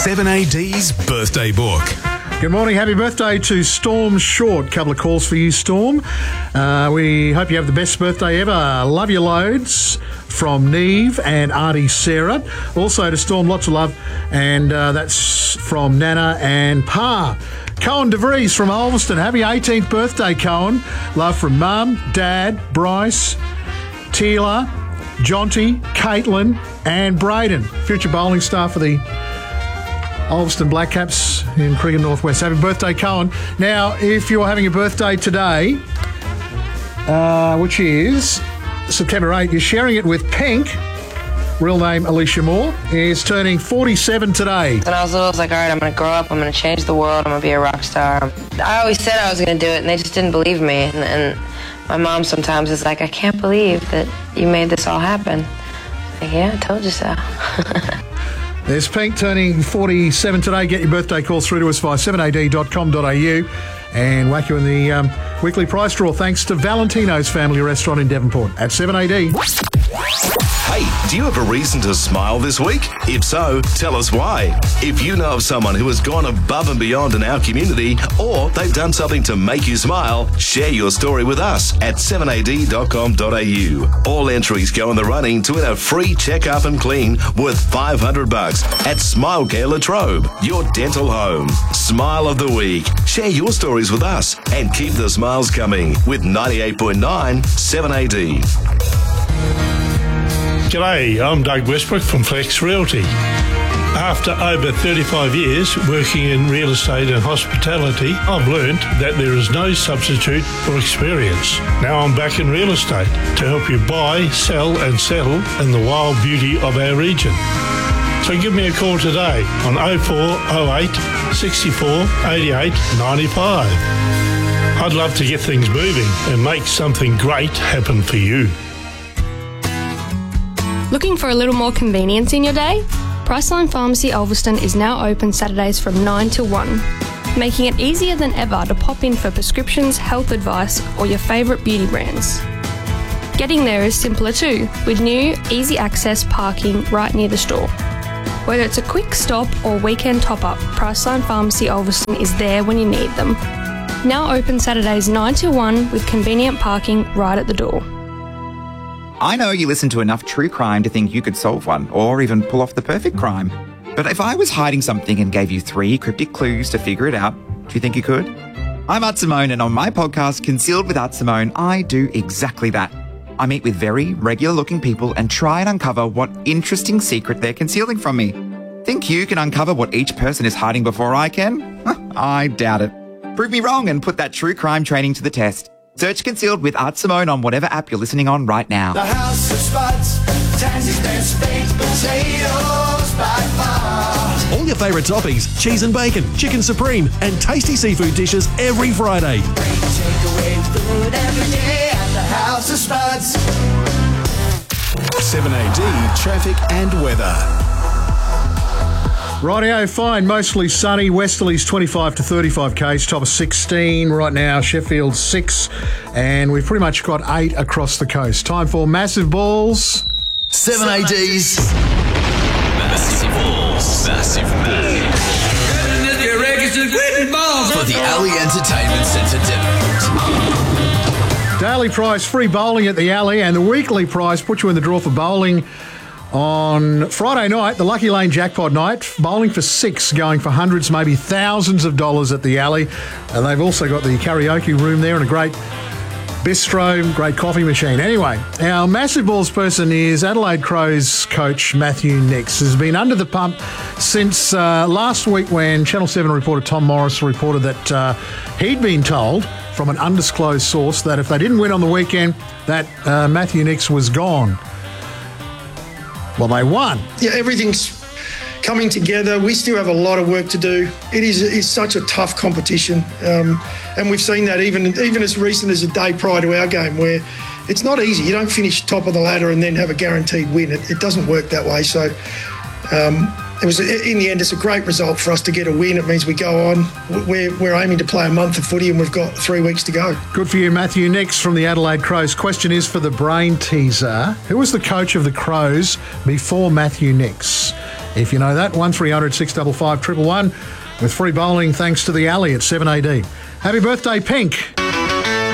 7AD's Birthday Book. Good morning. Happy birthday to Storm Short. Couple of calls for you, Storm. We hope you have the best birthday ever. Love you loads from Neve and Auntie Sarah. Also to Storm, lots of love. And that's from Nana and Pa. Cohen DeVries from Ulverston. Happy 18th birthday, Cohen. Love from Mum, Dad, Bryce, Tila, Jonty, Caitlin and Braden. Future bowling star for the Ulverston Black Caps in Cricket Northwest. Happy birthday, Cohen. Now, if you're having a birthday today, which is September 8th, you're sharing it with Pink, real name Alicia Moore, is turning 47 today. When I was little, I was like, all right, I'm going to grow up, I'm going to change the world, I'm going to be a rock star. I always said I was going to do it, and they just didn't believe me. And my mom sometimes is like, I can't believe that you made this all happen. Like, yeah, I told you so. There's Pink turning 47 today. Get your birthday calls through to us via 7ad.com.au and whack you in the weekly prize draw thanks to Valentino's Family Restaurant in Devonport at 7AD. Hey, do you have a reason to smile this week? If so, tell us why. If you know of someone who has gone above and beyond in our community or they've done something to make you smile, share your story with us at 7ad.com.au. All entries go in the running to win a free check-up and clean worth $500 at Smile Care Latrobe, your dental home. Smile of the week. Share your stories with us and keep the smiles coming with 98.9 7AD. G'day, I'm Doug Westbrook from Flex Realty. After over 35 years working in real estate and hospitality, I've learned that there is no substitute for experience. Now I'm back in real estate to help you buy, sell and settle in the wild beauty of our region. So give me a call today on 0408 64 88 95. I'd love to get things moving and make something great happen for you. Looking for a little more convenience in your day? Priceline Pharmacy Ulverston is now open Saturdays from 9 till 1, making it easier than ever to pop in for prescriptions, health advice or your favourite beauty brands. Getting there is simpler too, with new, easy access parking right near the store. Whether it's a quick stop or weekend top-up, Priceline Pharmacy Ulverston is there when you need them. Now open Saturdays 9 till 1 with convenient parking right at the door. I know you listen to enough true crime to think you could solve one, or even pull off the perfect crime. But if I was hiding something and gave you 3 cryptic clues to figure it out, do you think you could? I'm Art Simone, and on my podcast, Concealed with Art Simone, I do exactly that. I meet with very regular-looking people and try and uncover what interesting secret they're concealing from me. Think you can uncover what each person is hiding before I can? I doubt it. Prove me wrong and put that true crime training to the test. Search Concealed with Art Simone on whatever app you're listening on right now. The House of Spuds, Tansy's best baked potatoes by far. All your favourite toppings, cheese and bacon, chicken supreme and tasty seafood dishes every Friday. Great takeaway food every day at the House of Spuds. 7AD Traffic and Weather. Rightio, fine. Mostly sunny. Westerlies 25 to 35 k's, top of 16 right now. Sheffield 6. And we've pretty much got 8 across the coast. Time for Massive Balls. 7AD's Massive Balls. Massive Balls. For the Alley Entertainment Centre Devonport. Daily prize free bowling at the Alley, and the weekly prize put you in the draw for bowling on Friday night, the Lucky Lane Jackpot night. Bowling for 6, going for hundreds, maybe thousands of dollars at the Alley. And they've also got the karaoke room there and a great bistro, great coffee machine. Anyway, our Massive Balls person is Adelaide Crows coach Matthew Nix. Has been under the pump since last week when Channel 7 reporter Tom Morris reported that he'd been told from an undisclosed source that if they didn't win on the weekend, that Matthew Nix was gone. Well, they won. Yeah, everything's coming together. We still have a lot of work to do. It's such a tough competition. And we've seen that even as recent as a day prior to our game, where it's not easy. You don't finish top of the ladder and then have a guaranteed win. It doesn't work that way. So it was, in the end, it's a great result for us to get a win. It means we go on. We're aiming to play a month of footy and we've got 3 weeks to go. Good for you, Matthew. Next from the Adelaide Crows. Question is for the brain teaser. Who was the coach of the Crows before Matthew Nix? If you know that, 1300 655 111 with free bowling thanks to the Alley at 7AD. Happy birthday, Pink.